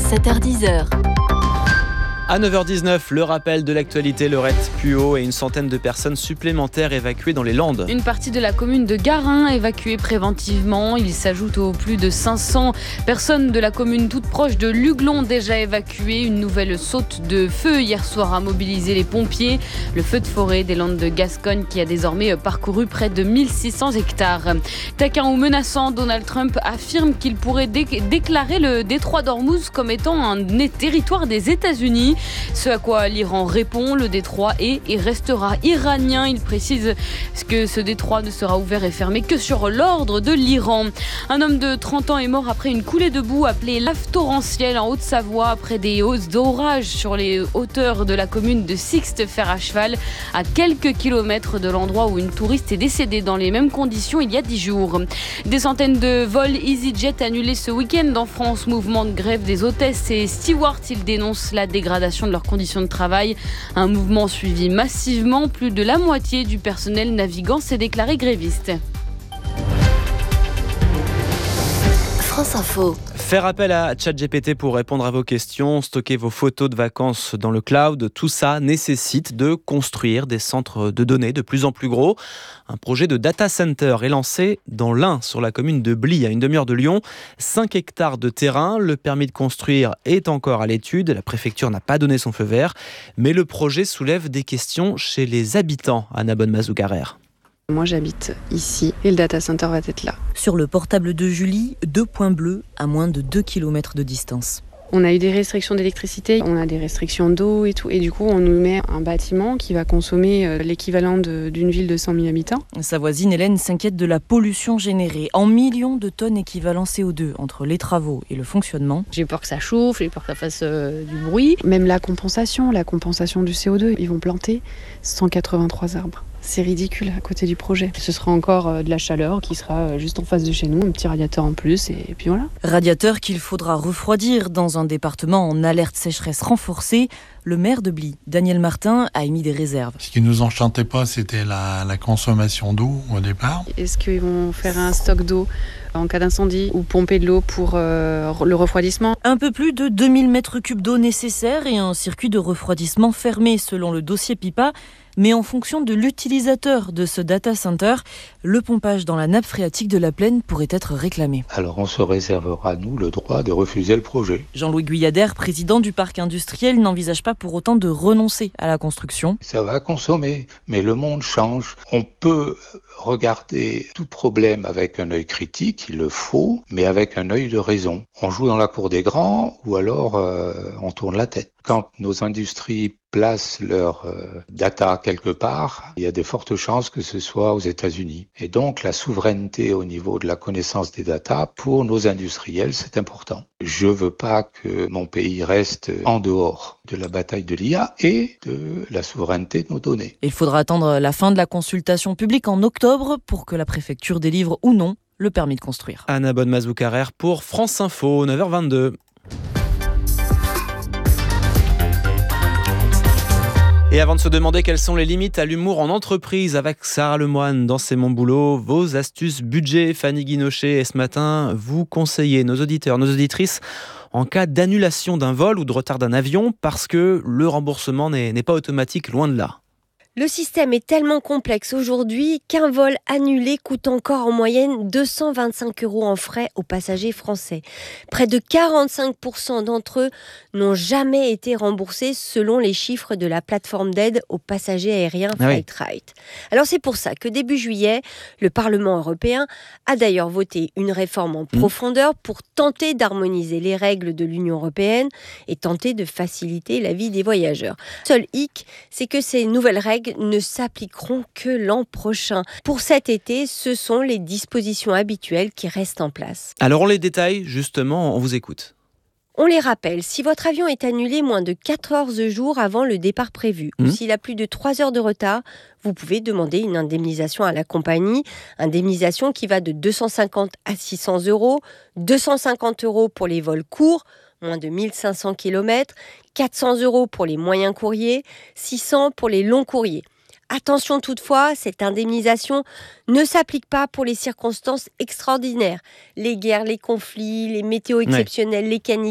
7h10. À 9h19, le rappel de l'actualité, le RET Puot et une centaine de personnes supplémentaires évacuées dans les Landes. Une partie de la commune de Garin évacuée préventivement. Il s'ajoute aux plus de 500 personnes de la commune toute proche de Luglon déjà évacuées. Une nouvelle saute de feu hier soir a mobilisé les pompiers. Le feu de forêt des Landes de Gascogne qui a désormais parcouru près de 1600 hectares. Taquin ou menaçant, Donald Trump affirme qu'il pourrait déclarer le détroit d'Ormuz comme étant un territoire des États-Unis. Ce à quoi l'Iran répond, le détroit est et restera iranien. Il précise que ce détroit ne sera ouvert et fermé que sur l'ordre de l'Iran. Un homme de 30 ans est mort après une coulée de boue appelée lave torrentielle en Haute-Savoie après des hausses d'orage sur les hauteurs de la commune de Sixte-Fer à cheval, à quelques kilomètres de l'endroit où une touriste est décédée dans les mêmes conditions il y a 10 jours. Des centaines de vols EasyJet annulés ce week-end en France. Mouvement de grève des hôtesses et stewards. Ils dénoncent la dégradation de leurs conditions de travail. Un mouvement suivi massivement. Plus de la moitié du personnel navigant s'est déclaré gréviste. France Info. Faire appel à ChatGPT pour répondre à vos questions, stocker vos photos de vacances dans le cloud, tout ça nécessite de construire des centres de données de plus en plus gros. Un projet de data center est lancé dans l'Ain, sur la commune de Bly, à une demi-heure de Lyon. 5 hectares de terrain, le permis de construire est encore à l'étude. La préfecture n'a pas donné son feu vert, mais le projet soulève des questions chez les habitants. Anna Bonne-Mazougarer. Moi j'habite ici et le data center va être là. Sur le portable de Julie, 2 points bleus à moins de 2 km de distance. On a eu des restrictions d'électricité, on a des restrictions d'eau et tout. Et du coup, on nous met un bâtiment qui va consommer l'équivalent d'une ville de 100 000 habitants. Sa voisine Hélène s'inquiète de la pollution générée en millions de tonnes équivalent CO2 entre les travaux et le fonctionnement. J'ai peur que ça chauffe, j'ai peur que ça fasse du bruit. Même la compensation du CO2, ils vont planter 183 arbres. C'est ridicule à côté du projet. Ce sera encore de la chaleur qui sera juste en face de chez nous, un petit radiateur en plus et puis voilà. Radiateur qu'il faudra refroidir dans un département en alerte sécheresse renforcée. Le maire de Bly, Daniel Martin, a émis des réserves. Ce qui nous enchantait pas, c'était la consommation d'eau au départ. Est-ce qu'ils vont faire un stock d'eau en cas d'incendie ou pomper de l'eau pour le refroidissement? Un peu plus de 2000 mètres cubes d'eau nécessaires et un circuit de refroidissement fermé selon le dossier PIPA. Mais en fonction de l'utilisateur de ce data center, le pompage dans la nappe phréatique de la plaine pourrait être réclamé. Alors on se réservera, nous, le droit de refuser le projet. Jean-Louis Guyader, président du parc industriel, n'envisage pas pour autant de renoncer à la construction. Ça va consommer, mais le monde change. On peut regarder tout problème avec un œil critique, il le faut, mais avec un œil de raison. On joue dans la cour des grands ou alors on tourne la tête. Quand nos industries placent leur data quelque part, il y a de fortes chances que ce soit aux États-Unis. Et donc la souveraineté au niveau de la connaissance des data, pour nos industriels, c'est important. Je veux pas que mon pays reste en dehors de la bataille de l'IA et de la souveraineté de nos données. Il faudra attendre la fin de la consultation publique en octobre pour que la préfecture délivre ou non le permis de construire. Anna Bonne-Mazougarer pour France Info, 9h22. Et avant de se demander quelles sont les limites à l'humour en entreprise avec Sarah Lemoine dans C'est mon boulot, vos astuces budget, Fanny Guinochet, et ce matin, vous conseillez nos auditeurs, nos auditrices en cas d'annulation d'un vol ou de retard d'un avion parce que le remboursement n'est pas automatique, loin de là. Le système est tellement complexe aujourd'hui qu'un vol annulé coûte encore en moyenne 225 € en frais aux passagers français. Près de 45% d'entre eux n'ont jamais été remboursés selon les chiffres de la plateforme d'aide aux passagers aériens Flightright. Alors c'est pour ça que début juillet, le Parlement européen a d'ailleurs voté une réforme en profondeur pour tenter d'harmoniser les règles de l'Union européenne et tenter de faciliter la vie des voyageurs. Seul hic, c'est que ces nouvelles règles ne s'appliqueront que l'an prochain. Pour cet été, ce sont les dispositions habituelles qui restent en place. Alors on les détaille, justement, on vous écoute. On les rappelle, si votre avion est annulé moins de 14 jours avant le départ prévu, ou s'il a plus de 3 heures de retard, vous pouvez demander une indemnisation à la compagnie. Indemnisation qui va de 250 à 600 €, 250 € pour les vols courts, moins de 1500 km, 400 € pour les moyens courriers, 600 pour les longs courriers. Attention toutefois, cette indemnisation ne s'applique pas pour les circonstances extraordinaires. Les guerres, les conflits, les météos exceptionnelles, les canicules.